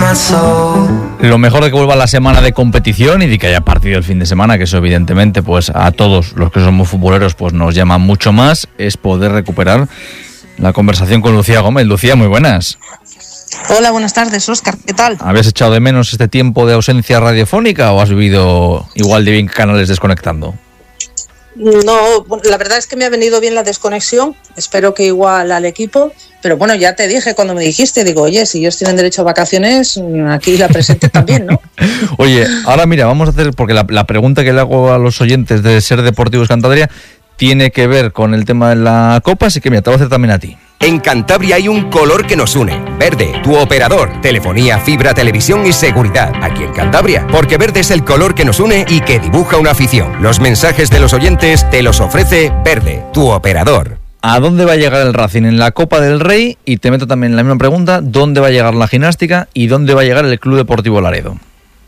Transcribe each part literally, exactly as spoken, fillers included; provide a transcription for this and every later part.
Lo mejor de que vuelva la semana de competición y de que haya partido el fin de semana, que eso evidentemente pues a todos los que somos futboleros pues nos llama mucho más, es poder recuperar la conversación con Lucía Gómez. Lucía, muy buenas. Hola, buenas tardes, Óscar, ¿qué tal? ¿Habías echado de menos este tiempo de ausencia radiofónica o has vivido igual de bien canales desconectando? No, la verdad es que me ha venido bien la desconexión, espero que igual al equipo, pero bueno, ya te dije cuando me dijiste, digo, oye, si ellos tienen derecho a vacaciones, aquí la presente también, ¿no? Oye, ahora mira, vamos a hacer, porque la, la pregunta que le hago a los oyentes de Ser Deportivos Cantabria tiene que ver con el tema de la Copa, así que mira, te voy a hacer también a ti. En Cantabria hay un color que nos une. Verde, tu operador. Telefonía, fibra, televisión y seguridad. Aquí en Cantabria. Porque verde es el color que nos une y que dibuja una afición. Los mensajes de los oyentes te los ofrece Verde, tu operador. ¿A dónde va a llegar el Racing en la Copa del Rey? Y te meto también en la misma pregunta, ¿dónde va a llegar la gimnástica y dónde va a llegar el Club Deportivo Laredo?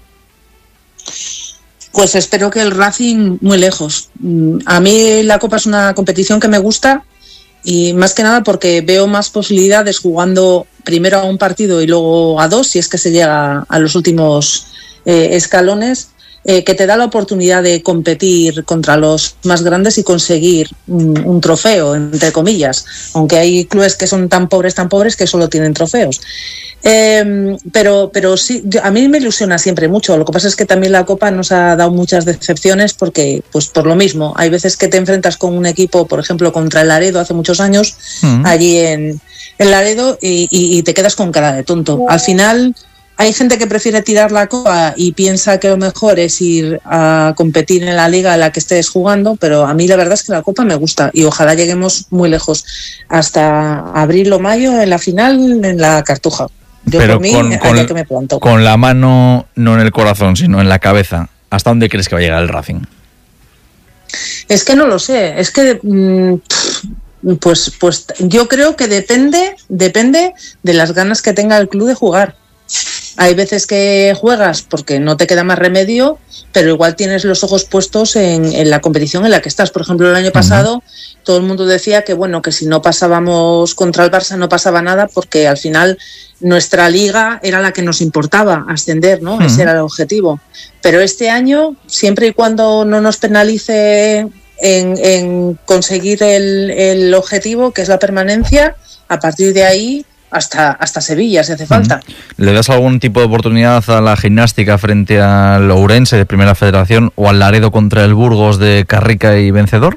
Pues espero que el Racing muy lejos. A mí la Copa es una competición que me gusta, y más que nada porque veo más posibilidades jugando primero a un partido y luego a dos, si es que se llega a los últimos eh, escalones, eh, que te da la oportunidad de competir contra los más grandes y conseguir un, un trofeo, entre comillas, aunque hay clubes que son tan pobres, tan pobres que solo tienen trofeos. Eh, pero pero sí, a mí me ilusiona siempre mucho. Lo que pasa es que también la Copa nos ha dado muchas decepciones porque, pues por lo mismo, hay veces que te enfrentas con un equipo, por ejemplo, contra el Laredo hace muchos años, uh-huh. allí en, en Laredo, y, y, y te quedas con cara de tonto. Al final hay gente que prefiere tirar la Copa y piensa que lo mejor es ir a competir en la liga en la que estés jugando, pero a mí la verdad es que la Copa me gusta y ojalá lleguemos muy lejos, hasta abril o mayo en la final en la Cartuja. Yo pero por mí, con, con, que me planto. Con la mano no en el corazón, sino en la cabeza, ¿hasta dónde crees que va a llegar el Racing? Es que no lo sé, es que pues, pues yo creo que depende, depende de las ganas que tenga el club de jugar. Hay veces que juegas porque no te queda más remedio, pero igual tienes los ojos puestos en, en la competición en la que estás. Por ejemplo, el año pasado uh-huh. todo el mundo decía que bueno, que si no pasábamos contra el Barça no pasaba nada, porque al final nuestra liga era la que nos importaba ascender, ¿no? Uh-huh. Ese era el objetivo. Pero este año, siempre y cuando no nos penalice en, en conseguir el, el objetivo, que es la permanencia, a partir de ahí hasta hasta Sevilla si hace falta. ¿Le das algún tipo de oportunidad a la gimnástica frente al Ourense de Primera Federación o al Laredo contra el Burgos de Carrica y Vencedor?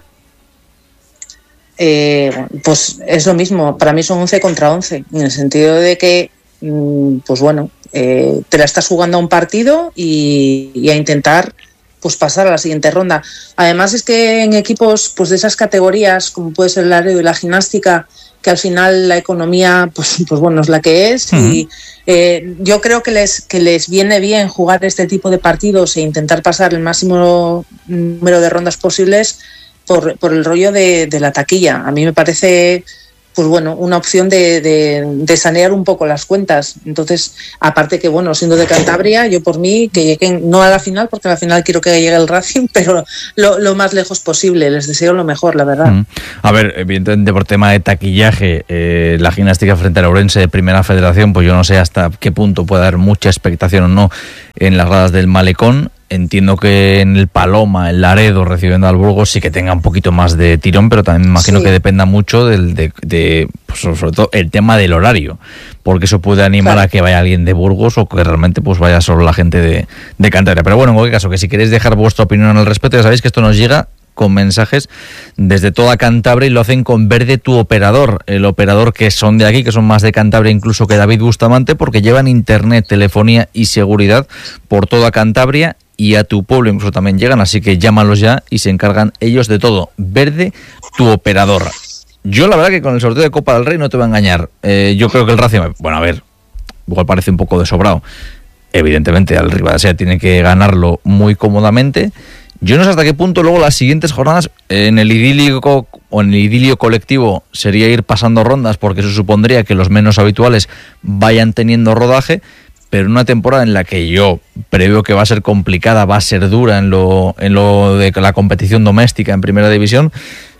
Eh, pues es lo mismo, para mí son once contra once, en el sentido de que pues bueno, eh, te la estás jugando a un partido y, y a intentar pues pasar a la siguiente ronda. Además es que en equipos pues de esas categorías, como puede ser el Laredo y la gimnástica, que al final la economía pues, pues bueno es la que es, uh-huh. y eh, yo creo que les que les viene bien jugar este tipo de partidos e intentar pasar el máximo número de rondas posibles por, por el rollo de, de la taquilla. A mí me parece pues bueno, una opción de, de, de sanear un poco las cuentas. Entonces, aparte que, bueno, siendo de Cantabria, yo por mí, que lleguen, no a la final, porque a la final quiero que llegue el Racing, pero lo, lo más lejos posible. Les deseo lo mejor, la verdad. Mm. A ver, evidentemente por tema de taquillaje, eh, la gimnástica frente al Ourense de Primera Federación, pues yo no sé hasta qué punto puede haber mucha expectación o no en las gradas del Malecón. Entiendo que en el Paloma, el Laredo, recibiendo al Burgos, sí que tenga un poquito más de tirón, pero también me imagino sí. que dependa mucho del, de, de pues sobre todo el tema del horario, porque eso puede animar claro. a que vaya alguien de Burgos o que realmente pues vaya solo la gente de, de Cantabria. Pero bueno, en cualquier caso, que si queréis dejar vuestra opinión al respecto, ya sabéis que esto nos llega con mensajes desde toda Cantabria y lo hacen con Verde, tu operador, el operador que son de aquí, que son más de Cantabria incluso que David Bustamante, porque llevan internet, telefonía y seguridad por toda Cantabria y a tu pueblo incluso también llegan, así que llámalos ya y se encargan ellos de todo. Verde, tu operador. Yo la verdad que con el sorteo de Copa del Rey no te voy a engañar, eh, yo creo que el Racing, bueno a ver, igual parece un poco de sobrado, evidentemente al Ribadesea tiene que ganarlo muy cómodamente. Yo no sé hasta qué punto luego las siguientes jornadas en el idílico o en el idilio colectivo sería ir pasando rondas, porque eso supondría que los menos habituales vayan teniendo rodaje, pero una temporada en la que yo preveo que va a ser complicada, va a ser dura en lo en lo de la competición doméstica en Primera División,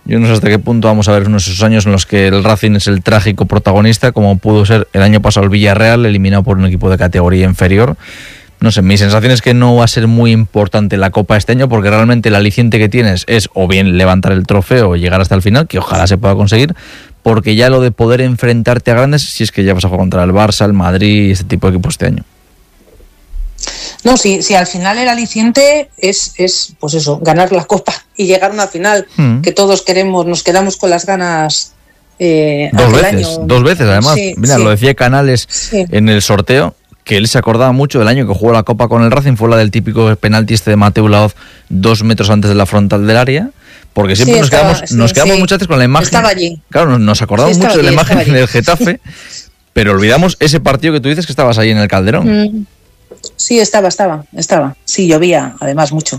Yo no sé hasta qué punto vamos a ver unos esos años en los que el Racing es el trágico protagonista, como pudo ser el año pasado el Villarreal, eliminado por un equipo de categoría inferior. No sé, mi sensación es que no va a ser muy importante la Copa este año, porque realmente el aliciente que tienes es o bien levantar el trofeo o llegar hasta el final, que ojalá se pueda conseguir, porque ya lo de poder enfrentarte a grandes, si es que ya vas a jugar contra el Barça, el Madrid y este tipo de equipos este año. No, si, si al final el aliciente es, es, pues eso, ganar la Copa y llegar a una final, mm. que todos queremos, nos quedamos con las ganas eh, dos veces, año. dos veces además. Sí, Mira, sí. Lo decía Canales sí. en el sorteo, que él se acordaba mucho del año que jugó la Copa con el Racing, fue la del típico penalti este de Mateu Laoz dos metros antes de la frontal del área, porque siempre sí, nos estaba, quedamos, sí, nos quedamos sí. muchas veces con la imagen. Estaba allí. Claro, nos acordamos sí, mucho allí, de la imagen del Getafe, pero olvidamos ese partido que tú dices que estabas ahí en el Calderón. Mm. Sí, estaba, estaba, estaba. Sí, llovía, además, mucho.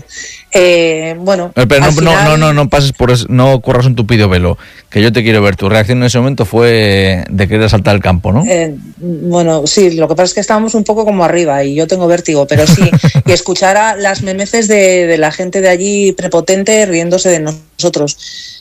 Eh, bueno, pero no, final... no, no, no pases por eso, no corras un tupido velo, que yo te quiero ver. Tu reacción en ese momento fue de querer saltar el campo, ¿no? Eh, bueno, sí, lo que pasa es que estábamos un poco como arriba y yo tengo vértigo, pero sí, y escuchar a las memeces de, de la gente de allí prepotente riéndose de nosotros.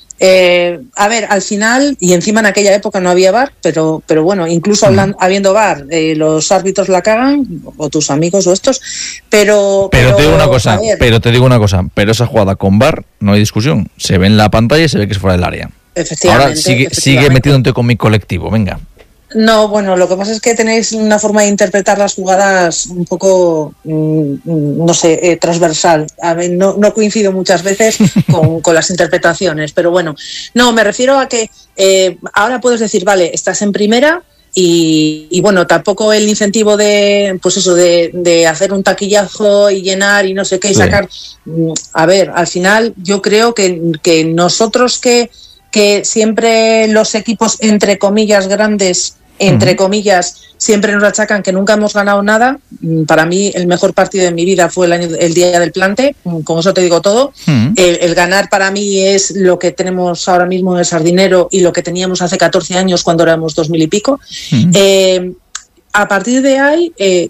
Eh, a ver, al final, y encima en aquella época no había V A R, pero, pero bueno, incluso hablan, habiendo V A R, eh, los árbitros la cagan, o tus amigos o estos, pero... Pero, pero te digo una cosa, pero te digo una cosa, pero esa jugada con V A R no hay discusión, se ve en la pantalla y se ve que es fuera del área. Efectivamente. Ahora sigue, efectivamente. sigue metiéndote con mi colectivo, venga. No, bueno, lo que pasa es que tenéis una forma de interpretar las jugadas un poco, mmm, no sé, eh, transversal. A ver, no, no coincido muchas veces con, con las interpretaciones, pero bueno, no, me refiero a que eh, ahora puedes decir, vale, estás en primera y, y bueno, tampoco el incentivo de, pues eso, de, de hacer un taquillazo y llenar y no sé qué y sacar. Sí. A ver, al final yo creo que, que nosotros que, que siempre los equipos, entre comillas, grandes, entre uh-huh. comillas, siempre nos achacan que nunca hemos ganado nada. Para mí el mejor partido de mi vida fue el año, el día del Plante, con eso te digo todo. Uh-huh. el, el ganar para mí es lo que tenemos ahora mismo en el Sardinero y lo que teníamos hace catorce años cuando éramos dos mil y pico. Uh-huh. Eh, a partir de ahí, eh,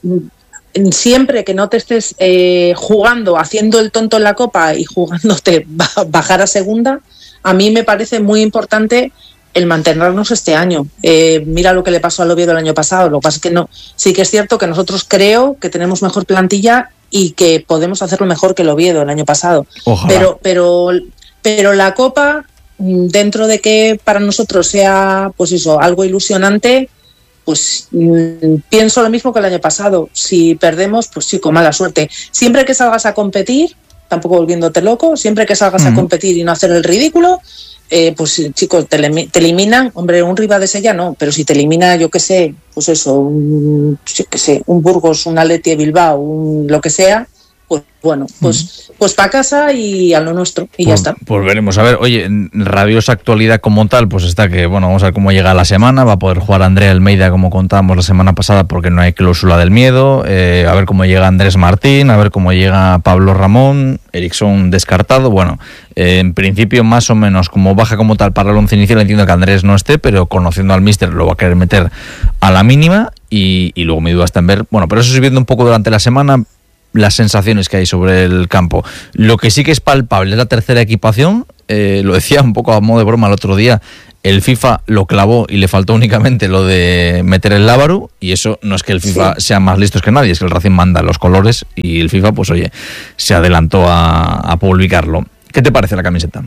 siempre que no te estés eh, jugando, haciendo el tonto en la Copa y jugándote bajar a segunda, a mí me parece muy importante el mantenernos este año. Eh, mira lo que le pasó al Oviedo el año pasado. Lo que pasa es que no, sí que es cierto que nosotros creo que tenemos mejor plantilla y que podemos hacerlo mejor que el Oviedo el año pasado. Ojalá. Pero, pero, pero la Copa, dentro de que para nosotros sea, pues eso, algo ilusionante, pues mmm, pienso lo mismo que el año pasado. Si perdemos, pues sí, con mala suerte. Siempre que salgas a competir, tampoco volviéndote loco, siempre que salgas mm. a competir y no hacer el ridículo, eh, pues chicos, te, te eliminan, hombre, un Riva de Sella no, pero si te elimina, yo qué sé, pues eso, un, yo qué sé, un Burgos, un Athletic de Bilbao, un lo que sea, pues bueno, pues, mm. pues para casa y a lo nuestro, y pues, ya está. Pues veremos, a ver, oye, en rabiosa actualidad como tal, pues está que, bueno, vamos a ver cómo llega la semana, va a poder jugar Andrea Almeida como contábamos la semana pasada porque no hay cláusula del miedo, eh, a ver cómo llega Andrés Martín, a ver cómo llega Pablo Ramón, Erickson descartado, bueno, eh, en principio más o menos como baja como tal para el once inicial, entiendo que Andrés no esté, pero conociendo al míster lo va a querer meter a la mínima y, y luego mi duda está en ver, bueno, pero eso viendo un poco durante la semana las sensaciones que hay sobre el campo. Lo que sí que es palpable es la tercera equipación, eh, lo decía un poco a modo de broma el otro día, el FIFA lo clavó y le faltó únicamente lo de meter el lábaro, y eso no es que el FIFA sí. sea más listos que nadie, es que el Racing manda los colores y el FIFA, pues oye, se adelantó a, a publicarlo. ¿Qué te parece la camiseta?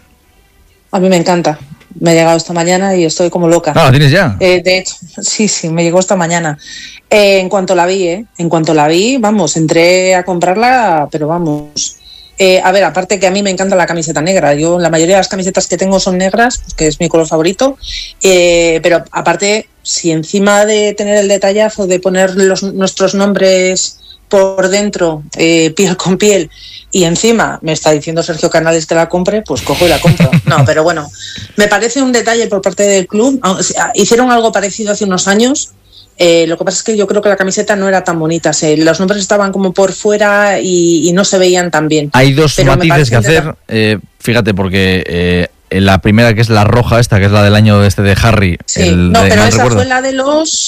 A mí me encanta. Me ha llegado esta mañana y estoy como loca. Ah, ¿la tienes ya? Eh, de hecho, sí, sí, me llegó esta mañana. Eh, en cuanto la vi, ¿eh? En cuanto la vi, vamos, entré a comprarla, pero vamos. Eh, a ver, aparte que a mí me encanta la camiseta negra. Yo, la mayoría de las camisetas que tengo son negras, que es mi color favorito. Eh, pero aparte, si encima de tener el detallazo de poner los, nuestros nombres por dentro, eh, piel con piel, y encima me está diciendo Sergio Canales que la compre, pues cojo y la compro. No, pero bueno, me parece un detalle por parte del club. O sea, hicieron algo parecido hace unos años. Eh, lo que pasa es que yo creo que la camiseta no era tan bonita. Se, los nombres estaban como por fuera y, y no se veían tan bien. Hay dos pero matices que hacer. Eh, fíjate, porque eh, la primera, que es la roja esta, que es la del año este de Harry. Sí, el, no, de, pero no esa recuerdo. fue la de los...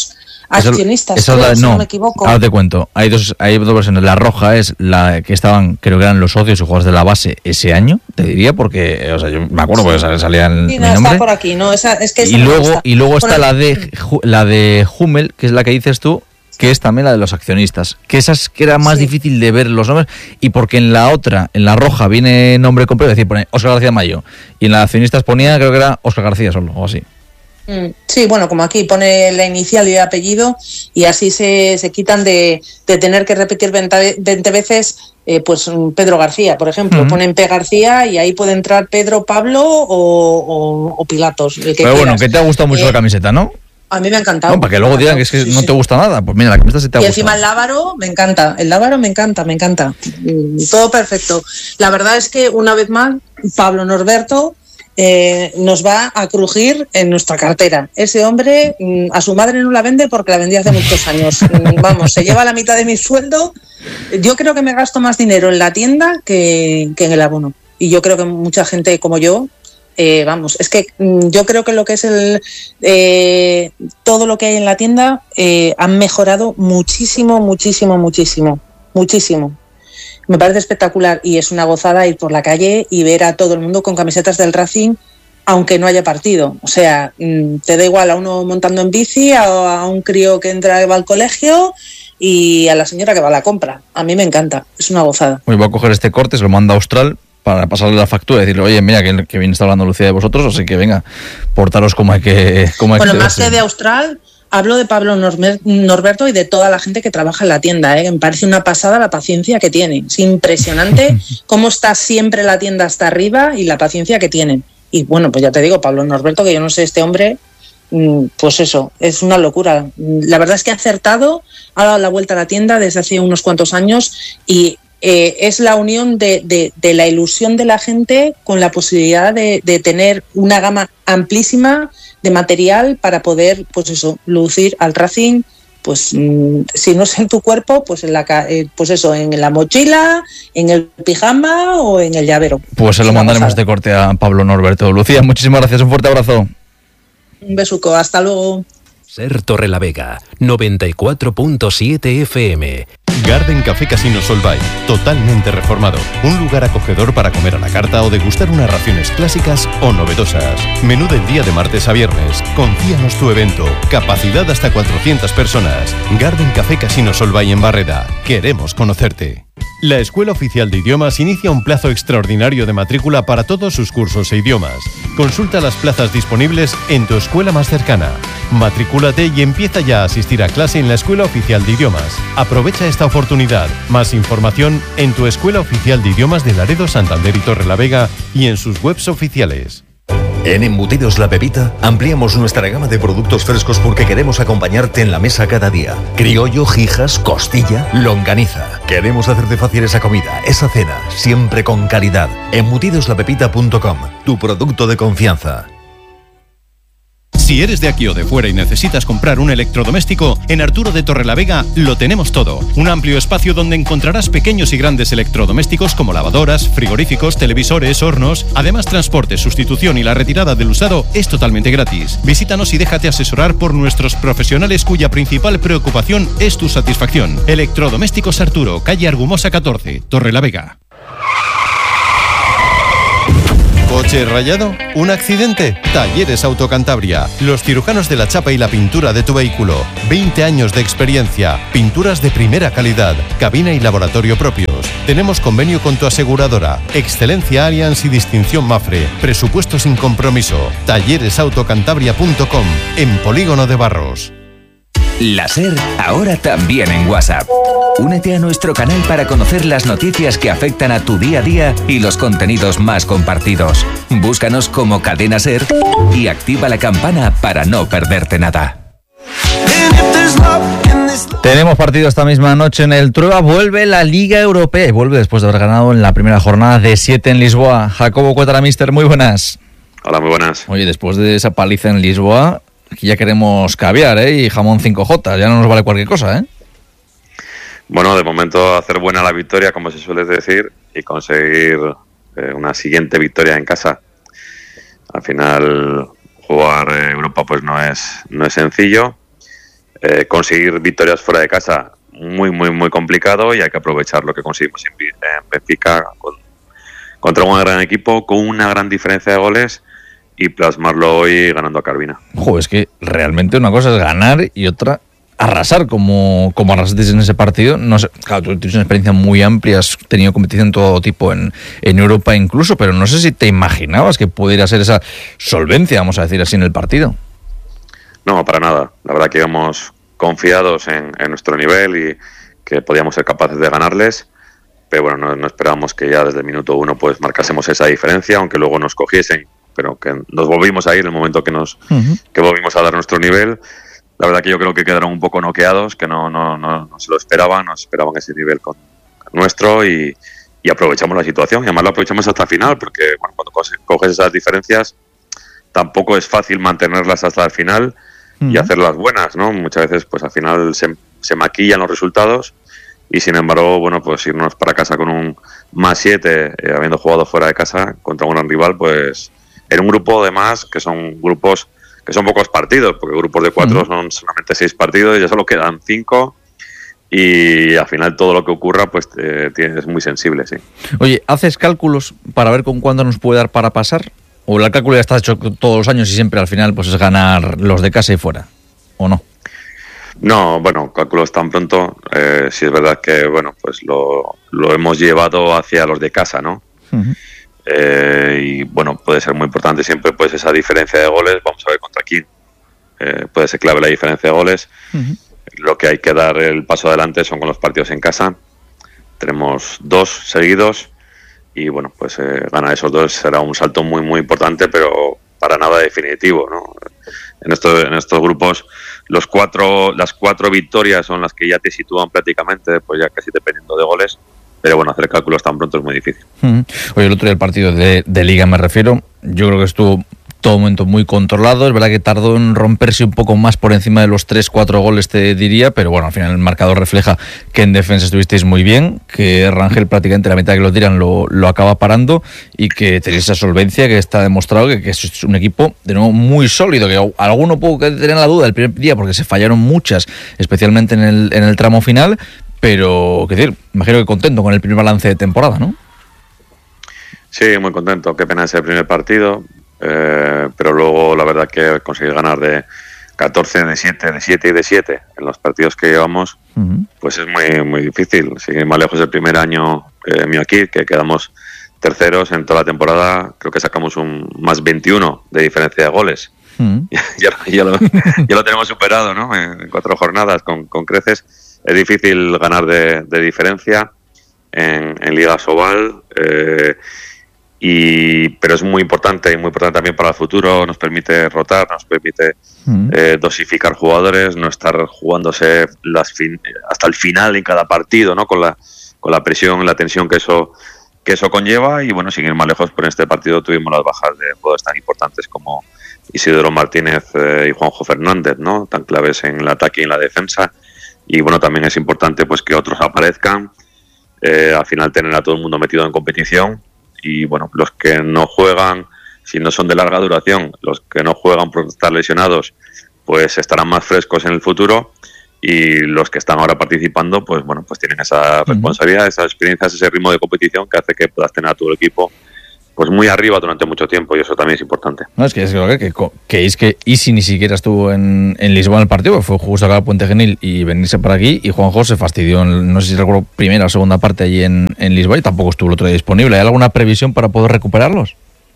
accionistas, esa, esa creo, la, si no, no me equivoco. Ahora te cuento, hay dos, hay dos versiones. La roja es la que estaban, creo que eran los socios y jugadores de la base ese año, te diría, porque, o sea, yo me acuerdo sí. porque salía el sí, no, mi nombre. Está por aquí, no, esa, es que esa y, no luego, está. y luego está por la de, la de Hummel, que es la que dices tú, que es también la de los accionistas, que esas que era más sí. difícil de ver los nombres, y porque en la otra, en la roja, viene nombre completo, es decir, pone Óscar García Mayo, y en la de accionistas ponía, creo que era Óscar García solo, o así. Sí, bueno, como aquí pone la inicial y el apellido, y así se, se quitan de, de tener que repetir veinte veces, eh, pues Pedro García, por ejemplo, uh-huh. ponen P. García y ahí puede entrar Pedro, Pablo o, o, o Pilatos. El que Pero quieras. Bueno, que te ha gustado mucho eh, la camiseta, ¿no? A mí me ha encantado. No, para que luego digan que es que sí, no te gusta sí. nada. Pues mira, la camiseta sí te ha y gustado. Y encima el lábaro me encanta. El lábaro me encanta, me encanta. Todo perfecto. La verdad es que, una vez más, Pablo Norberto eh, nos va a crujir en nuestra cartera. Ese hombre, a su madre no la vende porque la vendí hace muchos años. Vamos, se lleva la mitad de mi sueldo. Yo creo que me gasto más dinero en la tienda que, que en el abono. Y yo creo que mucha gente como yo... Eh, vamos, es que yo creo que lo que es el eh, todo lo que hay en la tienda eh, han mejorado muchísimo, muchísimo, muchísimo, muchísimo. Me parece espectacular y es una gozada ir por la calle y ver a todo el mundo con camisetas del Racing, aunque no haya partido. O sea, te da igual a uno montando en bici, a, a un crío que entra y va al colegio y a la señora que va a la compra. A mí me encanta, es una gozada. Hoy voy a coger este corte, se lo manda a Austral para pasarle la factura y decirle, oye, mira, que, que bien está hablando Lucía de vosotros, así que venga, portaros como hay que... Como hay bueno, que más que de Austral, hablo de Pablo Normer, Norberto y de toda la gente que trabaja en la tienda, ¿eh? Me parece una pasada la paciencia que tiene. Es impresionante cómo está siempre la tienda hasta arriba y la paciencia que tienen. Y bueno, pues ya te digo, Pablo Norberto, que yo no sé, este hombre, pues eso, es una locura. La verdad es que ha acertado, ha dado la vuelta a la tienda desde hace unos cuantos años y... Eh, es la unión de, de, de la ilusión de la gente con la posibilidad de, de tener una gama amplísima de material para poder, pues eso, lucir al Racing, pues mmm, si no es en tu cuerpo, pues en la, eh, pues eso, en la mochila, en el pijama o en el llavero. Pues se lo mandaremos de corte a Pablo Norberto. Lucía, muchísimas gracias, un fuerte abrazo. Un besuco, hasta luego. Ser Torrelavega, noventa y cuatro punto siete F M. Garden Café Casino Solvay, totalmente reformado. Un lugar acogedor para comer a la carta o degustar unas raciones clásicas o novedosas. Menú del día de martes a viernes. Confíanos tu evento. Capacidad hasta cuatrocientas personas. Garden Café Casino Solvay en Barreda. Queremos conocerte. La Escuela Oficial de Idiomas inicia un plazo extraordinario de matrícula para todos sus cursos e idiomas. Consulta las plazas disponibles en tu escuela más cercana. Matrículate y empieza ya a asistir a clase en la Escuela Oficial de Idiomas. Aprovecha esta oportunidad. Más información en tu Escuela Oficial de Idiomas de Laredo, Santander y Torrelavega y en sus webs oficiales. En Embutidos La Pepita ampliamos nuestra gama de productos frescos porque queremos acompañarte en la mesa cada día. Criollo, jijas, costilla, longaniza. Queremos hacerte fácil esa comida, esa cena, siempre con calidad. embutidos la pepita punto com, tu producto de confianza. Si eres de aquí o de fuera y necesitas comprar un electrodoméstico, en Arturo de Torrelavega lo tenemos todo. Un amplio espacio donde encontrarás pequeños y grandes electrodomésticos como lavadoras, frigoríficos, televisores, hornos. Además, transporte, sustitución y la retirada del usado es totalmente gratis. Visítanos y déjate asesorar por nuestros profesionales cuya principal preocupación es tu satisfacción. Electrodomésticos Arturo, calle Argumosa catorce, Torrelavega. ¿Coche rayado? ¿Un accidente? Talleres Autocantabria. Los cirujanos de la chapa y la pintura de tu vehículo. veinte años de experiencia. Pinturas de primera calidad. Cabina y laboratorio propios. Tenemos convenio con tu aseguradora. Excelencia Allianz y distinción Mafre. Presupuesto sin compromiso. talleres autocantabria punto com. En Polígono de Barros. La SER, ahora también en WhatsApp. Únete a nuestro canal para conocer las noticias que afectan a tu día a día y los contenidos más compartidos. Búscanos como Cadena SER y activa la campana para no perderte nada. Tenemos partido esta misma noche en el Trueba. Vuelve la Liga Europea y vuelve después de haber ganado en la primera jornada de siete en Lisboa. Jacobo Cuétara, mister, muy buenas. Hola, muy buenas. Oye, después de esa paliza en Lisboa, aquí ya queremos caviar, ¿eh? Y jamón cinco jota, ya no nos vale cualquier cosa, ¿eh? Bueno, de momento hacer buena la victoria, como se suele decir, y conseguir eh, una siguiente victoria en casa. Al final, jugar eh, Europa pues no es no es sencillo. eh, conseguir victorias fuera de casa muy, muy, muy complicado, y hay que aprovechar lo que conseguimos en, en Benfica con, contra un gran equipo, con una gran diferencia de goles, y plasmarlo hoy ganando a Carvina. Jo, es que realmente una cosa es ganar y otra arrasar, como, como arrasasteis en ese partido. No sé, claro, tú tienes una experiencia muy amplia, has tenido competición de todo tipo en, en Europa incluso, pero no sé si te imaginabas que pudiera ser esa solvencia, vamos a decir así, en el partido. No, para nada. La verdad que íbamos confiados en, en nuestro nivel y que podíamos ser capaces de ganarles, pero bueno, no, no esperábamos que ya desde el minuto uno pues marcásemos esa diferencia, aunque luego nos cogiesen, pero que nos volvimos a ir en el momento que nos uh-huh. que volvimos a dar nuestro nivel. La verdad que yo creo que quedaron un poco noqueados, que no, no, no, no se lo esperaban, no esperaban ese nivel con nuestro, y, y aprovechamos la situación, y además lo aprovechamos hasta el final, porque bueno, cuando coges esas diferencias tampoco es fácil mantenerlas hasta el final uh-huh. y hacerlas buenas, ¿no? Muchas veces pues al final se, se maquillan los resultados, y sin embargo, bueno, pues irnos para casa con un más siete, eh, habiendo jugado fuera de casa contra un gran rival, pues en un grupo además que son grupos que son pocos partidos, porque grupos de cuatro uh-huh. son solamente seis partidos y ya solo quedan cinco, y al final todo lo que ocurra pues eh, es muy sensible, sí. Oye, ¿haces cálculos para ver con cuánto nos puede dar para pasar? ¿O el cálculo ya está hecho todos los años y siempre al final pues es ganar los de casa y fuera? ¿O no? No, bueno, cálculos tan pronto, eh, sí es verdad que bueno, pues lo, lo hemos llevado hacia los de casa, ¿no? Uh-huh. Eh, y bueno, puede ser muy importante siempre pues esa diferencia de goles. Vamos a ver contra quién eh, puede ser clave la diferencia de goles. Uh-huh. Lo que hay que dar el paso adelante son con los partidos en casa. Tenemos dos seguidos y bueno, pues eh, ganar esos dos será un salto muy muy importante, pero para nada definitivo, ¿no? En estos, en estos grupos los cuatro, las cuatro victorias son las que ya te sitúan prácticamente, pues ya casi dependiendo de goles. Pero bueno, hacer cálculos tan pronto es muy difícil. Uh-huh. Oye, el otro día el partido de, de Liga me refiero, yo creo que estuvo todo momento muy controlado. Es verdad que tardó en romperse un poco más por encima de los tres cuatro goles, te diría, pero bueno, al final el marcador refleja que en defensa estuvisteis muy bien, que Rangel prácticamente la mitad que lo tiran lo, lo acaba parando, y que tenéis esa solvencia que está demostrado que, que es un equipo de nuevo muy sólido, que alguno pudo tener la duda el primer día porque se fallaron muchas, especialmente en el, en el tramo final. Pero, qué decir, imagino que contento con el primer balance de temporada, ¿no? Sí, muy contento. Qué pena ese primer partido, eh, pero luego la verdad que conseguir ganar de catorce, de siete, de siete y de siete en los partidos que llevamos, uh-huh. pues es muy muy difícil. Sin ir más lejos, el primer año eh, mío aquí, que quedamos terceros en toda la temporada, creo que sacamos un más veintiuno de diferencia de goles. Uh-huh. ya, ya, lo, ya lo tenemos superado, ¿no? En cuatro jornadas con, con creces. Es difícil ganar de, de diferencia en, en Liga Sobal, eh, y, pero es muy importante y muy importante también para el futuro. Nos permite rotar, nos permite mm. eh, dosificar jugadores, no estar jugándose las fin, hasta el final en cada partido, ¿no? Con la, con la presión, la tensión que eso, que eso conlleva. Y bueno, sin ir más lejos, por en este partido tuvimos las bajas de jugadores tan importantes como Isidoro Martínez eh, y Juanjo Fernández, ¿no? Tan claves en el ataque y en la defensa. Y bueno, también es importante pues que otros aparezcan, eh, al final tener a todo el mundo metido en competición, y bueno, los que no juegan, si no son de larga duración, los que no juegan por estar lesionados, pues estarán más frescos en el futuro, y los que están ahora participando, pues bueno, pues tienen esa responsabilidad, uh-huh. esas experiencias, ese ritmo de competición que hace que puedas tener a todo el equipo pues muy arriba durante mucho tiempo, y eso también es importante. No, es que es que, que, que, es que Isi ni siquiera estuvo en, en Lisboa en el partido, fue justo acá a Puente Genil y venirse por aquí, y Juanjo se fastidió, en, no sé si recuerdo, primera o segunda parte allí en, en Lisboa, y tampoco estuvo el otro día disponible. ¿Hay alguna previsión para poder recuperarlos?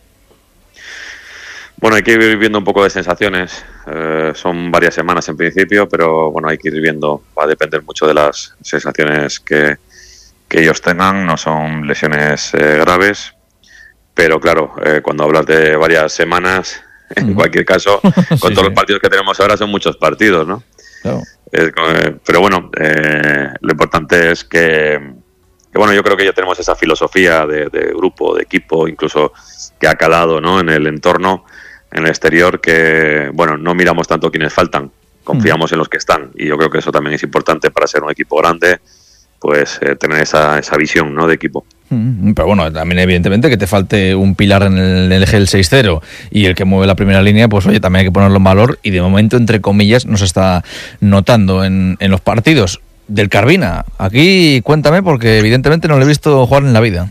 Bueno, hay que ir viendo un poco de sensaciones, eh, son varias semanas en principio, pero bueno, hay que ir viendo, va a depender mucho de las sensaciones que, que ellos tengan, no son lesiones eh, graves. Pero claro, eh, cuando hablas de varias semanas, en uh-huh. cualquier caso, con sí, todos sí. los partidos que tenemos ahora son muchos partidos, ¿no? Claro. Eh, pero bueno, eh, lo importante es que, que, bueno, yo creo que ya tenemos esa filosofía de, de grupo, de equipo, incluso que ha calado, ¿no? En el entorno, en el exterior, que, bueno, no miramos tanto quienes faltan, confiamos uh-huh. en los que están, y yo creo que eso también es importante para ser un equipo grande, pues eh, tener esa, esa visión, ¿no? De equipo. Pero bueno, también evidentemente que te falte un pilar en el, el eje del seis cero y el que mueve la primera línea, pues oye, también hay que ponerlo en valor y de momento, entre comillas, no se está notando en, en los partidos. Del Karviná, aquí cuéntame porque evidentemente no lo he visto jugar en la vida.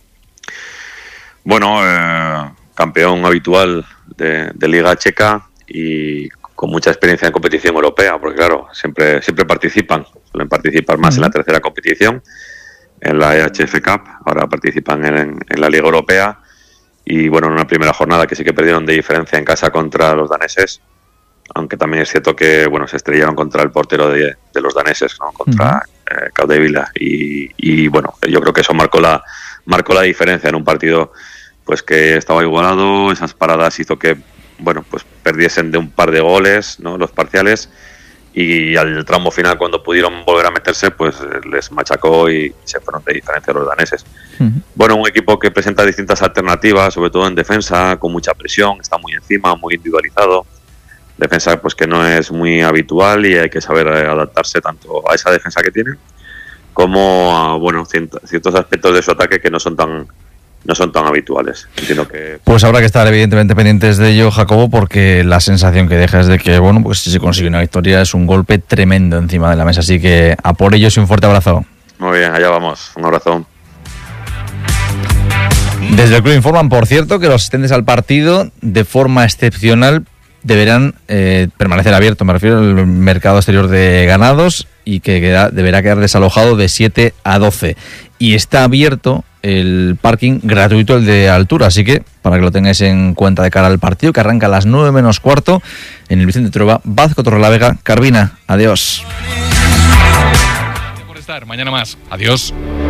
Bueno, eh, campeón habitual de, de Liga Checa y con mucha experiencia en competición europea, porque claro, siempre siempre participan, suelen participar más uh-huh. en la tercera competición, en la E H F Cup, ahora participan en, en la Liga Europea y bueno, en una primera jornada que sí que perdieron de diferencia en casa contra los daneses, aunque también es cierto que bueno, se estrellaron contra el portero de, de los daneses, ¿no? Contra uh-huh. eh, Caudevila y, y bueno, yo creo que eso marcó la marcó la diferencia en un partido pues que estaba igualado, esas paradas hizo que bueno, pues perdiesen de un par de goles, ¿no? Los parciales, y al tramo final cuando pudieron volver a meterse pues les machacó y se fueron de diferencia los daneses. Uh-huh. Bueno, un equipo que presenta distintas alternativas, sobre todo en defensa, con mucha presión, está muy encima, muy individualizado, defensa pues que no es muy habitual y hay que saber adaptarse tanto a esa defensa que tienen como a bueno, ciertos aspectos de su ataque que no son tan no son tan habituales, sino que pues habrá que estar evidentemente pendientes de ello, Jacobo, porque la sensación que deja es de que bueno, pues si se consigue una victoria es un golpe tremendo encima de la mesa, así que a por ellos y un fuerte abrazo. Muy bien, allá vamos, un abrazo. Desde el club informan, por cierto, que los asistentes al partido de forma excepcional deberán eh, permanecer abierto, me refiero al mercado exterior de ganados, y que queda, deberá quedar desalojado de siete a doce, y está abierto el parking gratuito, el de altura, así que para que lo tengáis en cuenta de cara al partido que arranca a las nueve menos cuarto en el Vicente Trueba, Vázquez Torrelavega, Karviná. Adiós. Por estar mañana más. Adiós.